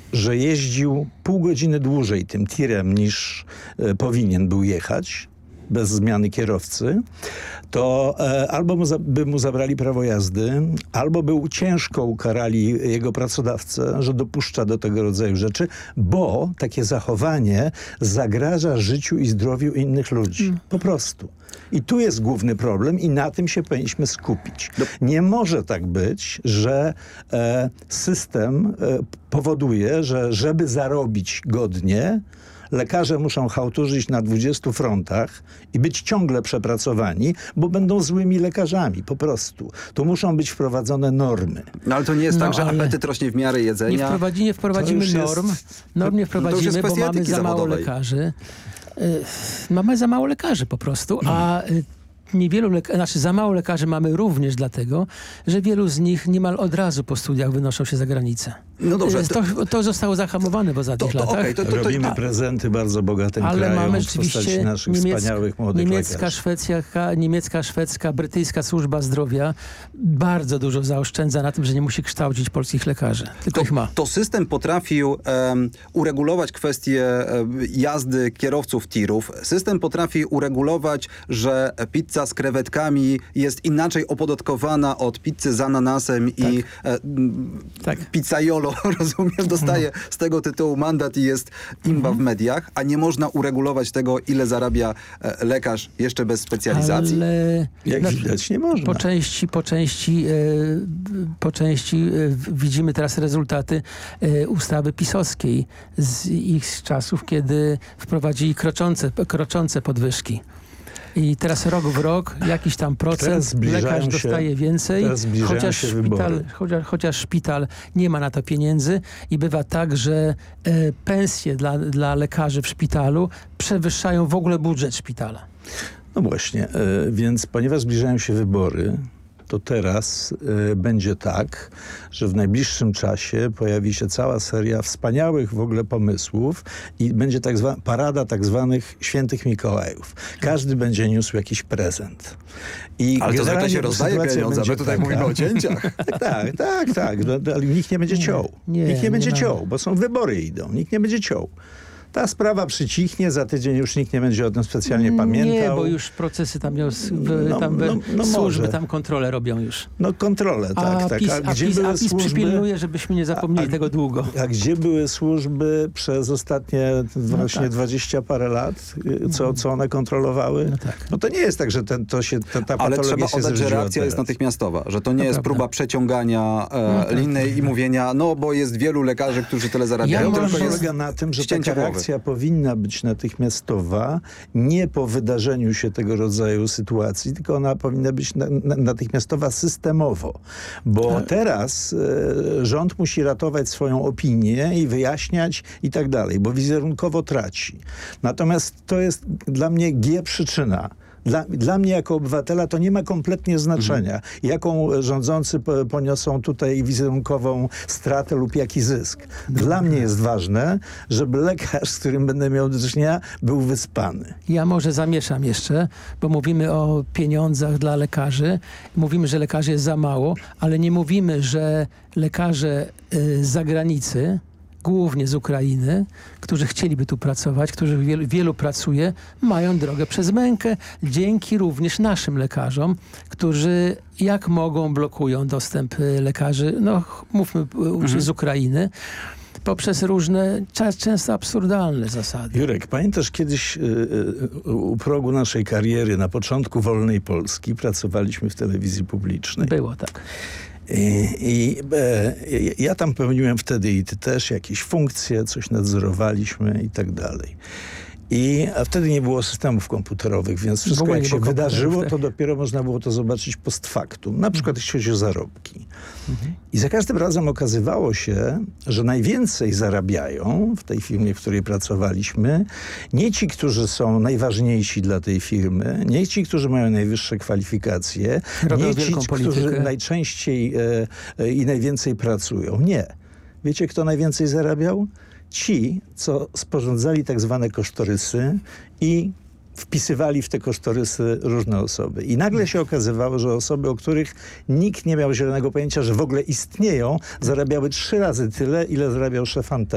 że jeździł pół godziny dłużej tym tirem niż powinien był jechać, bez zmiany kierowcy, to albo by mu zabrali prawo jazdy, albo by ciężko ukarali jego pracodawcę, że dopuszcza do tego rodzaju rzeczy, bo takie zachowanie zagraża życiu i zdrowiu innych ludzi. Po prostu. I tu jest główny problem i na tym się powinniśmy skupić. Nie może tak być, że system powoduje, że żeby zarobić godnie, lekarze muszą chałturzyć na 20 frontach i być ciągle przepracowani, bo będą złymi lekarzami, po prostu. Tu muszą być wprowadzone normy. No ale to nie jest tak, że apetyt rośnie w miarę jedzenia. Nie wprowadzimy norm. Norm nie wprowadzimy, bo mamy za mało lekarzy. Mamy za mało lekarzy po prostu, a za mało lekarzy mamy również dlatego, że wielu z nich niemal od razu po studiach wynoszą się za granicę. No dobrze. To zostało zahamowane w ostatnich latach. Robimy prezenty bardzo bogatym krajom mamy w postaci naszych wspaniałych młodych lekarzy. niemiecka, szwedzka, brytyjska służba zdrowia bardzo dużo zaoszczędza na tym, że nie musi kształcić polskich lekarzy. Tylko ich ma. To system potrafił uregulować kwestię jazdy kierowców tirów. System potrafi uregulować, że pizza z krewetkami jest inaczej opodatkowana od pizzy z ananasem i pizzaiolo, rozumiem, dostaje z tego tytułu mandat i jest imba w mediach, a nie można uregulować tego, ile zarabia lekarz jeszcze bez specjalizacji. Ale jak widać, nie można. Po części widzimy teraz rezultaty ustawy pisowskiej z ich czasów, kiedy wprowadzili kroczące podwyżki. I teraz rok w rok jakiś tam procent lekarz dostaje więcej, chociaż szpital nie ma na to pieniędzy i bywa tak, że pensje dla lekarzy w szpitalu przewyższają w ogóle budżet szpitala. No właśnie, więc ponieważ zbliżają się wybory, to teraz będzie tak, że w najbliższym czasie pojawi się cała seria wspaniałych w ogóle pomysłów i będzie parada tak zwanych świętych Mikołajów. Każdy będzie niósł jakiś prezent. Ale to zwykle się rozdaje pieniądze, my tutaj mówimy o cięciach. Tak. Ale nikt nie będzie ciął. Nikt nie będzie ciął, bo są wybory idą. Nikt nie będzie ciął. Ta sprawa przycichnie, za tydzień już nikt nie będzie o tym specjalnie pamiętał. Nie, bo już procesy tam służby tam kontrolę robią już. No kontrolę, tak. A PiS przypilnuje, żebyśmy nie zapomnieli tego długo. A gdzie były służby przez ostatnie 20 parę lat? Co one kontrolowały? No to nie jest tak, że ta patologia ale trzeba się oddać, że reakcja jest natychmiastowa, że to nie jest próba przeciągania liny i mówienia, bo jest wielu lekarzy, którzy tyle zarabiają. To polega na tym, że taka reakcja powinna być natychmiastowa, nie po wydarzeniu się tego rodzaju sytuacji, tylko ona powinna być natychmiastowa systemowo. Bo teraz rząd musi ratować swoją opinię i wyjaśniać i tak dalej, bo wizerunkowo traci. Natomiast to jest dla mnie przyczyna. Dla mnie jako obywatela to nie ma kompletnie znaczenia, jaką rządzący poniosą tutaj wizerunkową stratę lub jaki zysk. Dla mnie jest ważne, żeby lekarz, z którym będę miał do czynienia, był wyspany. Ja może zamieszam jeszcze, bo mówimy o pieniądzach dla lekarzy. Mówimy, że lekarzy jest za mało, ale nie mówimy, że lekarze z zagranicy, głównie z Ukrainy, którzy chcieliby tu pracować, którzy wielu pracuje, mają drogę przez mękę, dzięki również naszym lekarzom, którzy jak mogą blokują dostęp lekarzy, mówmy z Ukrainy, poprzez różne, często absurdalne zasady. Jurek, pamiętasz kiedyś u progu naszej kariery, na początku wolnej Polski, pracowaliśmy w telewizji publicznej. Było tak. Ja tam pełniłem wtedy i ty też jakieś funkcje, coś nadzorowaliśmy i tak dalej. A wtedy nie było systemów komputerowych, więc wszystko jak się wydarzyło, to dopiero można było to zobaczyć post factum. Na przykład jeśli chodzi o zarobki. I za każdym razem okazywało się, że najwięcej zarabiają w tej firmie, w której pracowaliśmy, nie ci, którzy są najważniejsi dla tej firmy, nie ci, którzy mają najwyższe kwalifikacje, nie ci, którzy najczęściej i najwięcej pracują. Nie. Wiecie, kto najwięcej zarabiał? Ci, co sporządzali tak zwane kosztorysy i wpisywali w te kosztorysy różne osoby. I nagle się okazywało, że osoby, o których nikt nie miał zielonego pojęcia, że w ogóle istnieją, zarabiały 3 razy tyle, ile zarabiał szef Anteny.